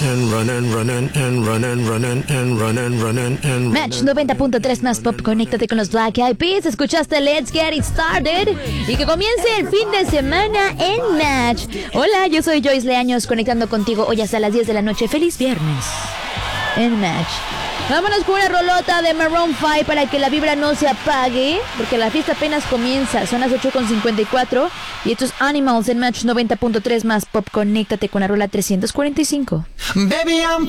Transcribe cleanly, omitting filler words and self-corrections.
Match 90.3 más pop, conéctate con los Black Eyed Peas. Escuchaste Let's Get It Started y que comience el fin de semana en Match. Hola, yo soy Joyce Leaños, conectando contigo hoy hasta las 10 de la noche. Feliz viernes en Match. Vámonos con una rolota de Maroon 5 para que la vibra no se apague, porque la fiesta apenas comienza. Son las 8:54 y estos Animals en Match 90.3 más pop. Conéctate con la rola 345. Baby, I'm